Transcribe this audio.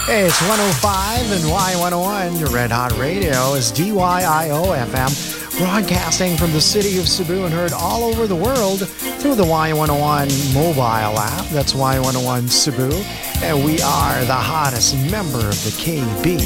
It's 105 and Y101. Your Red Hot Radio is DYIO FM, broadcasting from the city of Cebu and heard all over the world through the Y101 mobile app. That's Y101 Cebu. And we are the hottest member of the KB